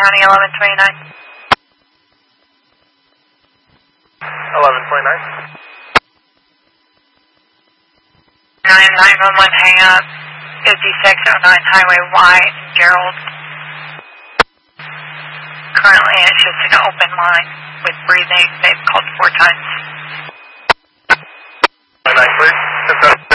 County 1129. 1129. 911 hang up, 5609 Highway Y, Gerald. Currently it's just an open line with breathing. They've called 4 times. 9 clear.